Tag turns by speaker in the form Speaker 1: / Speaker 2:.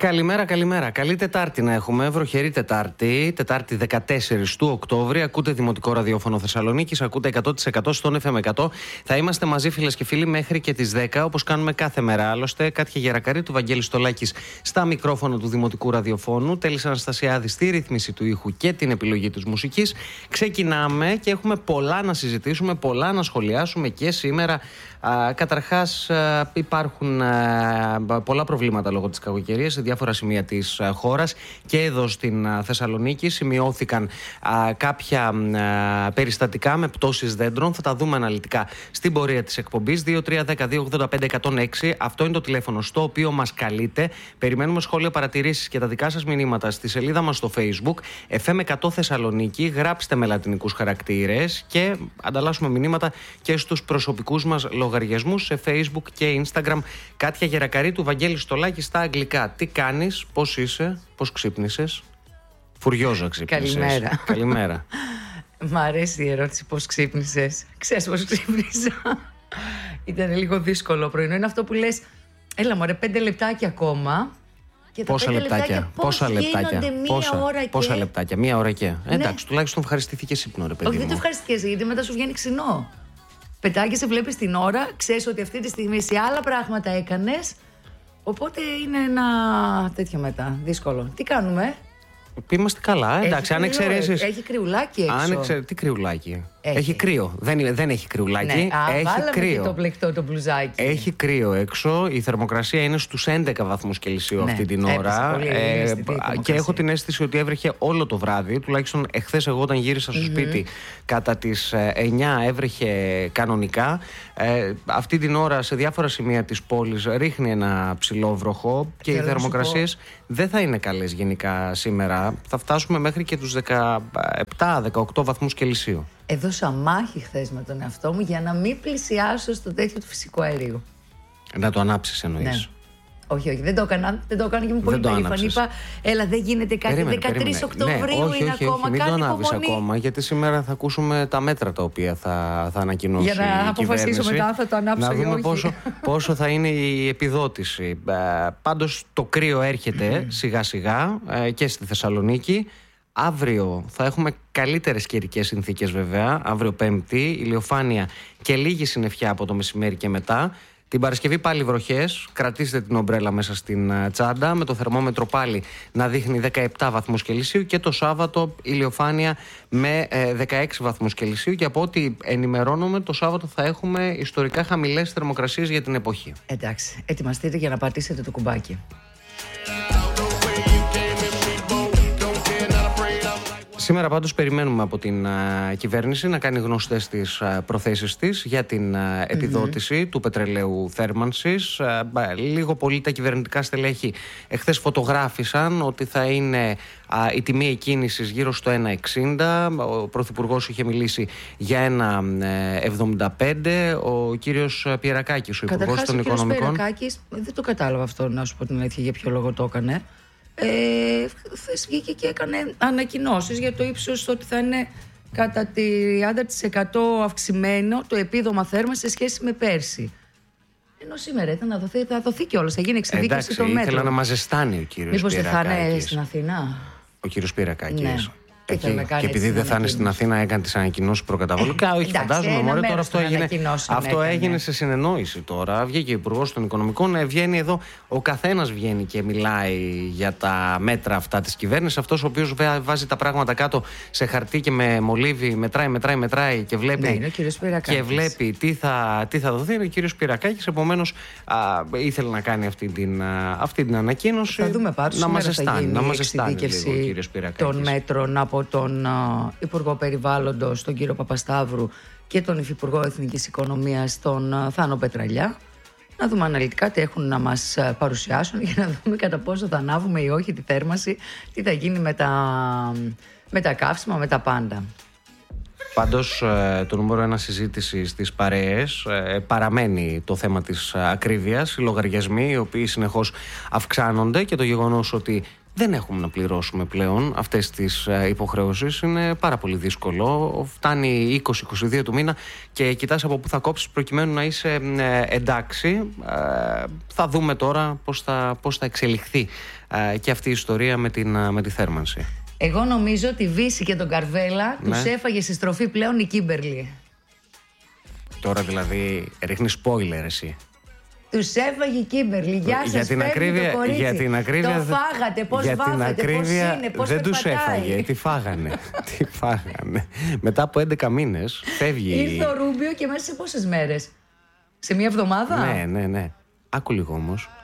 Speaker 1: Καλημέρα, καλημέρα. Καλή Τετάρτη να έχουμε. Βροχερή Τετάρτη, Τετάρτη 14 του Οκτώβρη. Ακούτε Δημοτικό Ραδιόφωνο Θεσσαλονίκης, ακούτε 100% στον FM100. Θα είμαστε μαζί, φίλες και φίλοι, μέχρι και τις 10, όπως κάνουμε κάθε μέρα. Άλλωστε, Κάτια Γερακαρίτου, Βαγγέλης Στολάκης στα μικρόφωνα του Δημοτικού Ραδιοφώνου, Τέλης Αναστασιάδης στη ρύθμιση του ήχου και την επιλογή της μουσικής. Ξεκινάμε και έχουμε πολλά να συζητήσουμε, πολλά να σχολιάσουμε και σήμερα. Καταρχάς, υπάρχουν πολλά προβλήματα λόγω της κακοκαιρίας σε διάφορα σημεία της χώρας και εδώ στην Θεσσαλονίκη. Σημειώθηκαν κάποια περιστατικά με πτώσεις δέντρων. Θα τα δούμε αναλυτικά στην πορεία της εκπομπής. 2310-285-106. Αυτό είναι το τηλέφωνο στο οποίο μας καλείτε. Περιμένουμε σχόλια, παρατηρήσεις και τα δικά σας μηνύματα στη σελίδα μας στο Facebook FM100 Θεσσαλονίκη. Γράψτε με λατινικούς χαρακτήρες και ανταλλάσσουμε μηνύματα και στους προσωπικούς μας λογαριασμούς σε Facebook και Instagram. Κάτια Γερακαρίτου, Βαγγέλη Στολάκη στα αγγλικά. Τι κάνεις, πώς είσαι, πώς ξύπνησες? Φουριόζα ξύπνησες.
Speaker 2: Καλημέρα.
Speaker 1: Καλημέρα.
Speaker 2: Μ' αρέσει η ερώτηση πώς ξύπνησες. Ξέρεις πώς ξύπνησα? Ήταν λίγο δύσκολο πρωινό. Είναι αυτό που λες, έλα μωρέ, 5 λεπτάκια ακόμα. Και
Speaker 1: πόσα λεπτάκια, πόσα λεπτάκια,
Speaker 2: πόσα
Speaker 1: λεπτάκια, μία ώρα και. Εντάξει, τουλάχιστον ευχαριστηθήκες ύπνο, ρε παιδί.
Speaker 2: Όχι, δεν το ευχαριστηθήκες, γιατί μετά σου βγαίνει ξινό. Πετάγεσαι, βλέπεις την ώρα, ξέρεις ότι αυτή τη στιγμή σε άλλα πράγματα έκανες. Οπότε είναι ένα τέτοιο μετά, δύσκολο. Τι κάνουμε?
Speaker 1: Είμαστε καλά, εντάξει, αν εξαιρέσεις.
Speaker 2: Έχει κρυουλάκι έξω.
Speaker 1: Τι κρυουλάκι? Έχει κρύο. Δεν έχει κρυουλάκι.
Speaker 2: Ναι.
Speaker 1: Έχει κρύο.
Speaker 2: Και το πλεκτό το μπλουζάκι.
Speaker 1: Έχει κρύο έξω. Η θερμοκρασία είναι στους 11 βαθμούς Κελσίου αυτή την ώρα. Και έχω την αίσθηση ότι έβρεχε όλο το βράδυ. Τουλάχιστον εχθές, εγώ όταν γύρισα στο σπίτι κατά τις 9 έβρεχε κανονικά. Αυτή την ώρα σε διάφορα σημεία της πόλης ρίχνει ένα ψηλό βροχό και οι θερμοκρασίες δεν θα είναι καλές γενικά σήμερα. Θα φτάσουμε μέχρι και τους 17-18 βαθμούς Κελσίου.
Speaker 2: Έδωσα μάχη χθες με τον εαυτό μου για να μην πλησιάσω στο τέτοιο του φυσικού αερίου.
Speaker 1: Να το ανάψεις εννοείς?
Speaker 2: Ναι. Όχι, δεν το έκανα και ήμουν πολύ περήφανη. Είπα, έλα, δεν γίνεται κάτι. 13 Οκτωβρίου
Speaker 1: ναι,
Speaker 2: είναι ακόμα.
Speaker 1: Μην το ανάβεις ακόμα, γιατί σήμερα θα ακούσουμε τα μέτρα τα οποία θα ανακοινώσει η κυβέρνηση.
Speaker 2: Για να αποφασίσω μετά αν θα το ανάψω ή όχι.
Speaker 1: Να δούμε πόσο θα είναι η επιδότηση. Πάντως το κρύο έρχεται σιγά σιγά και στη Θεσσαλονίκη. Αύριο θα έχουμε καλύτερες καιρικές συνθήκες βέβαια. Αύριο Πέμπτη, ηλιοφάνεια και λίγη συννεφιά από το μεσημέρι και μετά. Την Παρασκευή πάλι βροχές, κρατήστε την ομπρέλα μέσα στην τσάντα, με το θερμόμετρο πάλι να δείχνει 17 βαθμούς Κελσίου και το Σάββατο ηλιοφάνεια με 16 βαθμούς Κελσίου και από ό,τι ενημερώνομαι το Σάββατο θα έχουμε ιστορικά χαμηλές θερμοκρασίες για την εποχή.
Speaker 2: Εντάξει, ετοιμαστείτε για να πατήσετε το κουμπάκι.
Speaker 1: Σήμερα πάντως περιμένουμε από την κυβέρνηση να κάνει γνωστές τις προθέσεις της για την επιδότηση του πετρελαίου θέρμανσης. Λίγο πολύ τα κυβερνητικά στελέχη εχθές φωτογράφησαν ότι θα είναι η τιμή εκκίνησης γύρω στο 1,60. Ο Πρωθυπουργός είχε μιλήσει για 1,75. Ο κύριος Πιερακάκης, ο Υπουργός των Οικονομικών.
Speaker 2: Ο κύριος Πιερακάκης, δεν το κατάλαβα αυτό, να σου πω την αλήθεια, για ποιο λόγο το έκανε. Χθες βγήκε και έκανε ανακοινώσεις για το ύψος ότι θα είναι κατά 30% αυξημένο το επίδομα θέρμανσης σε σχέση με πέρσι. Ενώ σήμερα θα δοθεί κιόλας, θα γίνει εξειδίκευση των μέτρων.
Speaker 1: Ήθελα να μας ζεστάνει ο κύριος Πιερακάκης.
Speaker 2: Μήπως δεν θα είναι στην Αθηνά?
Speaker 1: Ο κύριος Πιερακάκης.
Speaker 2: Ναι.
Speaker 1: Και επειδή δεν θα είναι στην Αθήνα, έκανε τις ανακοινώσεις προκαταβολικά. Όχι, φαντάζομαι, μωρέ, τώρα αυτό έγινε σε συνεννόηση τώρα. Βγήκε ο Υπουργός των Οικονομικών, βγαίνει εδώ, ο καθένας βγαίνει και μιλάει για τα μέτρα αυτά της κυβέρνησης. Αυτός ο οποίος βάζει τα πράγματα κάτω σε χαρτί και με μολύβι, μετράει και βλέπει, και βλέπει τι θα δοθεί, είναι ο κύριος Πιερακάκης. Επομένως, ήθελε να κάνει αυτή την ανακοίνωση.
Speaker 2: Θα δούμε πάντως,
Speaker 1: να μας ζεστάνει
Speaker 2: λίγο ο κύριος Πιερακάκης των μέτρων από τον Υπουργό Περιβάλλοντος, τον κύριο Παπασταύρου, και τον Υφυπουργό Εθνικής Οικονομίας, τον Θάνο Πετραλιά. Να δούμε αναλυτικά τι έχουν να μας παρουσιάσουν για να δούμε κατά πόσο θα ανάβουμε ή όχι τη θέρμανση, τι θα γίνει με τα καύσιμα, με τα πάντα.
Speaker 1: Πάντως το νούμερο 1 συζήτηση στις παρέες παραμένει το θέμα της ακρίβειας, οι λογαριασμοί οι οποίοι συνεχώς αυξάνονται και το γεγονός ότι δεν έχουμε να πληρώσουμε πλέον αυτές τις υποχρεώσεις. Είναι πάρα πολύ δύσκολο. Φτάνει 20-22 του μήνα και κοιτάς από πού θα κόψεις προκειμένου να είσαι εντάξει. Θα δούμε τώρα πώς θα εξελιχθεί και αυτή η ιστορία με τη θέρμανση.
Speaker 2: Εγώ νομίζω ότι Βύση και τον Καρβέλα τους έφαγε στη στροφή πλέον η Κίμπερλι.
Speaker 1: Τώρα δηλαδή ρίχνει spoiler εσύ.
Speaker 2: Τους έφαγε η Κίμπερλι. Γεια σας, το κορίτσι.
Speaker 1: Για την ακρίβεια,
Speaker 2: το φάγατε, πώς βάφατε, πώς είναι, πώς
Speaker 1: δεν τους έφαγε, τι φάγανε. Τι φάγανε. Μετά από 11 μήνες φεύγει.
Speaker 2: Ήρθε ο Ρούμπιο και μέσα σε πόσες μέρες? Σε μία εβδομάδα?
Speaker 1: Ναι. Άκου λίγο όμως.